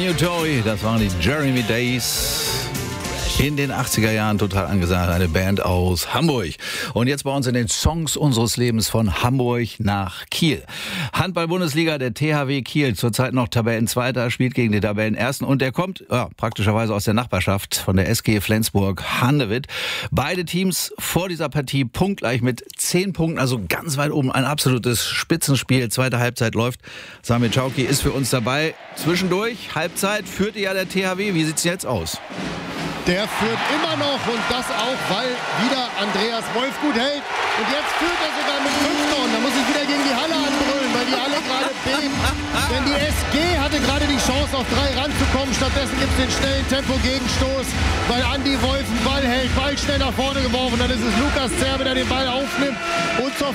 New Toy, das waren die Jeremy Days. In den 80er Jahren total angesagt, eine Band aus Hamburg. Und jetzt bei uns in den Songs unseres Lebens von Hamburg nach Kiel. Handball-Bundesliga, der THW Kiel, zurzeit noch Tabellenzweiter, spielt gegen den Tabellenersten und der kommt praktischerweise aus der Nachbarschaft von der SG Flensburg-Handewitt. Beide Teams vor dieser Partie punktgleich mit 10 Punkten, also ganz weit oben, ein absolutes Spitzenspiel. Zweite Halbzeit läuft. Samir Chauki ist für uns dabei. Zwischendurch, Halbzeit, führte ja der THW. Wie sieht's jetzt aus? Der führt immer noch und das auch, weil wieder Andreas Wolf gut hält. Und jetzt führt er sogar mit 5 Toren. Da muss ich wieder gegen die Halle anbrüllen, weil die Halle gerade bebt. Denn die SG hatte gerade die Chance, auf 3 ranzukommen. Stattdessen gibt es den schnellen Tempo-Gegenstoß, weil Andi Wolf den Ball hält. Ball schnell nach vorne geworfen. Dann ist es Lukas Zerbe, der den Ball aufnimmt und zur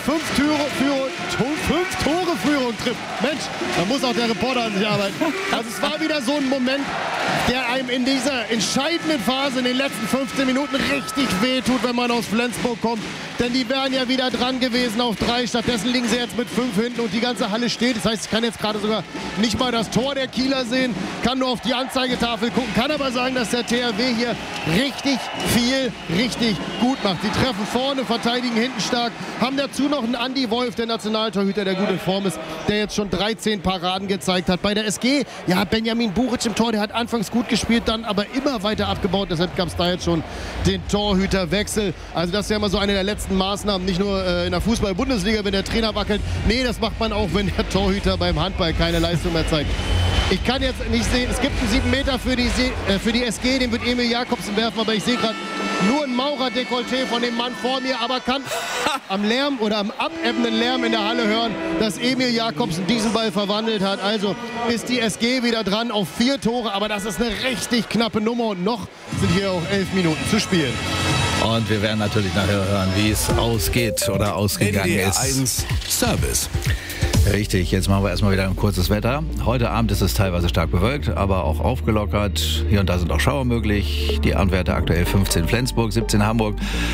5-Tore-Führung trifft. Mensch, da muss auch der Reporter an sich arbeiten. Also es war wieder so ein Moment, der einem in dieser entscheidenden Phase in den letzten 15 Minuten richtig wehtut, wenn man aus Flensburg kommt. Denn die wären ja wieder dran gewesen auf 3. Stattdessen liegen sie jetzt mit 5 hinten und die ganze Halle steht. Das heißt, ich kann jetzt gerade sogar nicht mal das Tor der Kieler sehen, kann nur auf die Anzeigetafel gucken, kann aber sagen, dass der THW hier richtig viel, richtig gut macht. Sie treffen vorne, verteidigen hinten stark, haben dazu noch einen Andi Wolf, der Nationaltorhüter, der gut in Form ist, der jetzt schon 13 Paraden gezeigt hat. Bei der SG, ja, Benjamin Buric im Tor, der hat anfangs gut gespielt, dann aber immer weiter abgebaut. Deshalb gab es da jetzt schon den Torhüterwechsel. Also das ist ja immer so eine der letzten Maßnahmen, nicht nur in der Fußball-Bundesliga, wenn der Trainer wackelt. Nee, das macht man auch, wenn der Torhüter beim Handball keine Leistung mehr zeigt. Ich kann jetzt nicht sehen, es gibt einen 7 Meter für die SG, den wird Emil Jakobsen werfen, aber ich sehe gerade nur ein Maurer-Dekolleté von dem Mann vor mir, aber kann am Lärm oder am abebbenden Lärm in der Halle hören, dass Emil Jakobsen diesen Ball verwandelt hat. Also ist die SG wieder dran auf 4 Tore, aber das ist eine richtig knappe Nummer und noch sind hier auch 11 Minuten zu spielen. Und wir werden natürlich nachher hören, wie es ausgeht oder ausgegangen NDR ist. 1 Service. Richtig, jetzt machen wir erstmal wieder ein kurzes Wetter. Heute Abend ist es teilweise stark bewölkt, aber auch aufgelockert. Hier und da sind auch Schauer möglich. Die Abendwerte aktuell 15 Flensburg, 17 Hamburg,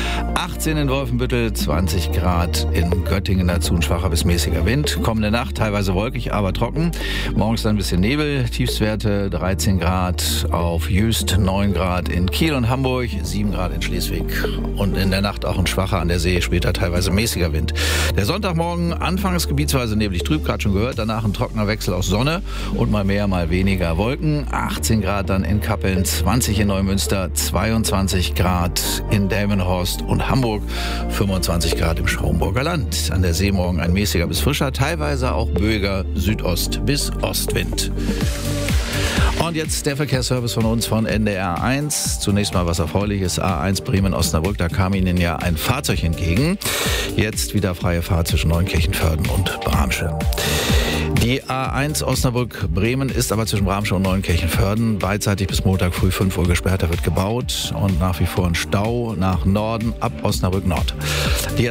18 in Wolfenbüttel, 20 Grad in Göttingen, dazu ein schwacher bis mäßiger Wind. Kommende Nacht teilweise wolkig, aber trocken. Morgens dann ein bisschen Nebel, Tiefstwerte 13 Grad auf Jüst, 9 Grad in Kiel und Hamburg, 7 Grad in Schleswig. Und in der Nacht auch ein schwacher an der See, später teilweise mäßiger Wind. Der Sonntagmorgen anfangs gebietsweise neblig trüb, gerade schon gehört, danach ein trockener Wechsel aus Sonne und mal mehr, mal weniger Wolken. 18 Grad dann in Kappeln, 20 in Neumünster, 22 Grad in Delmenhorst und Hamburg, 25 Grad im Schaumburger Land. An der See morgen ein mäßiger bis frischer, teilweise auch böiger Südost- bis Ostwind. Und jetzt der Verkehrsservice von uns von NDR 1. Zunächst mal was Erfreuliches. A1 Bremen-Osnabrück, da kam Ihnen ja ein Fahrzeug entgegen. Jetzt wieder freie Fahrt zwischen Neunkirchen-Vörden und Bramsche. Die A1 Osnabrück-Bremen ist aber zwischen Bramsche und Neunkirchen-Vörden beidseitig bis Montag früh 5 Uhr gesperrt. Da wird gebaut und nach wie vor ein Stau nach Norden ab Osnabrück Nord. Die